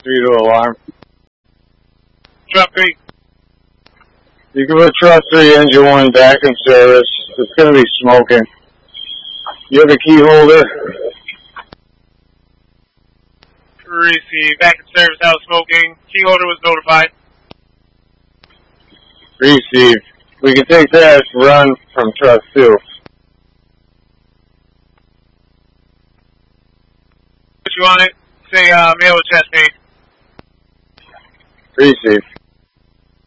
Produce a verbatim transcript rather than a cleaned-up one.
three to alarm. Truck three. You can put truck three, engine one back in service. It's going to be smoking. You have a key holder? Receive. Back in service, out smoking. Key holder was notified. Receive. We can take that run from truck two. Put you on it. Say, uh, mail with chest pain. Receive.